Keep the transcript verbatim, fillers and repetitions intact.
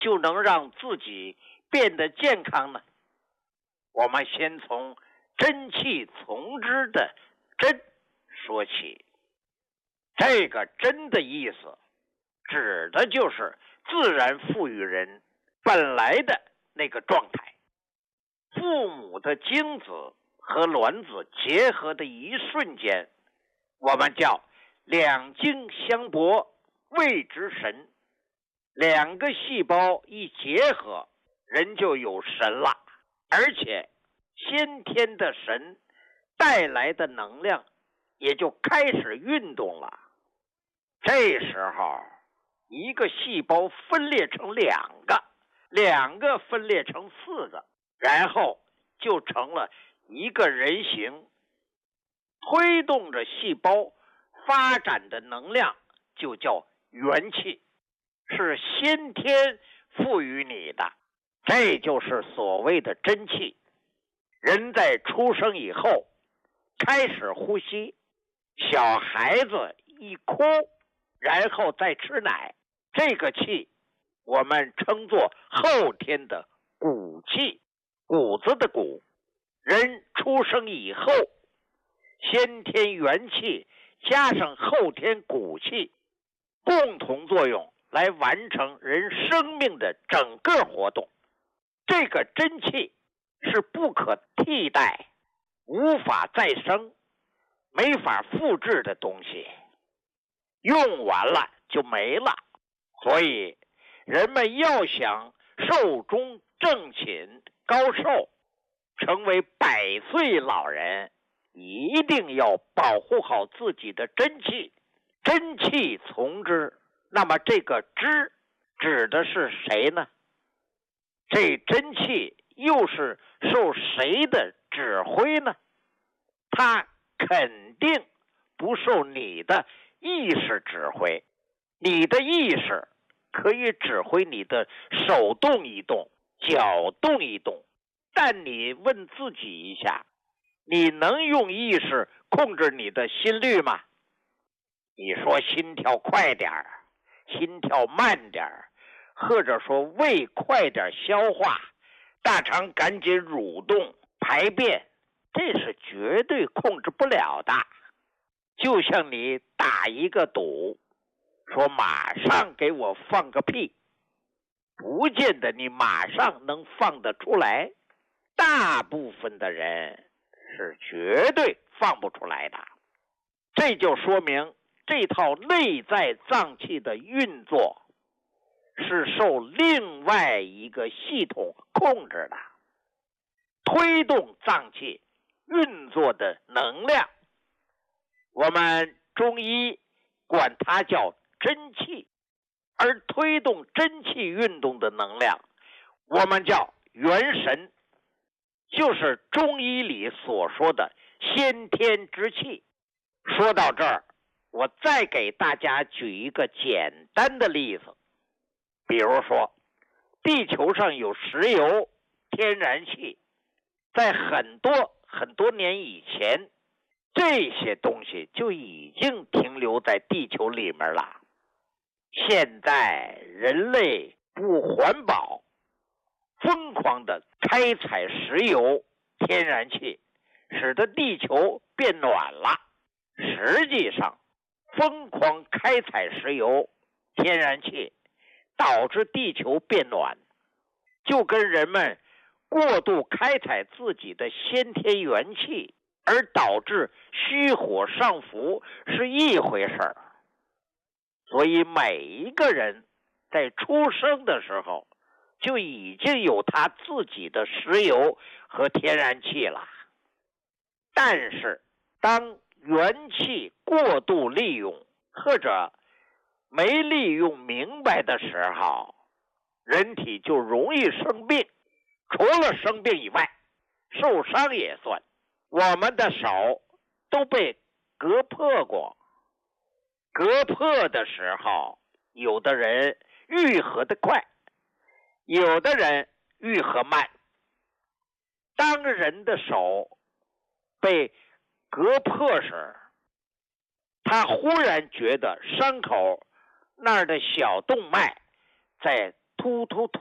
就能让自己变得健康呢？我们先从真气从之的真说起。这个真的意思指的就是自然赋予人本来的那个状态。父母的精子和卵子结合的一瞬间，我们叫两精相搏，谓之神。两个细胞一结合，人就有神了，而且先天的神带来的能量也就开始运动了。这时候一个细胞分裂成两个，两个分裂成四个，然后就成了一个人形。推动着细胞发展的能量就叫元气，是先天赋予你的，这就是所谓的真气。人在出生以后开始呼吸，小孩子一哭，然后再吃奶，这个气我们称作后天的骨气，谷子的谷。人出生以后，先天元气加上后天骨气，共同作用来完成人生命的整个活动。这个真气是不可替代、无法再生、没法复制的东西，用完了就没了。所以人们要想寿终正寝、高寿，成为百岁老人，一定要保护好自己的真气。真气从之，那么这个之指的是谁呢？这真气又是受谁的指挥呢？它肯定不受你的意识指挥。你的意识可以指挥你的手动一动，脚动一动，但你问自己一下，你能用意识控制你的心率吗？你说心跳快点儿，心跳慢点儿，或者说胃快点消化，大肠赶紧蠕动排便，这是绝对控制不了的。就像你打一个赌，说马上给我放个屁，不见得你马上能放得出来，大部分的人是绝对放不出来的。这就说明这套内在脏器的运作是受另外一个系统控制的，推动脏器运作的能量，我们中医管它叫真气，而推动真气运动的能量我们叫元神，就是中医里所说的先天之气。说到这儿，我再给大家举一个简单的例子。比如说，地球上有石油、天然气，在很多很多年以前，这些东西就已经停留在地球里面了。现在人类不环保，疯狂的开采石油、天然气，使得地球变暖了。实际上，疯狂开采石油、天然气导致地球变暖，就跟人们过度开采自己的先天元气而导致虚火上浮是一回事儿。所以每一个人在出生的时候就已经有他自己的石油和天然气了。但是当元气过度利用或者没利用明白的时候，人体就容易生病。除了生病以外，受伤也算。我们的手都被割破过，割破的时候，有的人愈合的快，有的人愈合慢。当人的手被割破时，他忽然觉得伤口那儿的小动脉在突突突。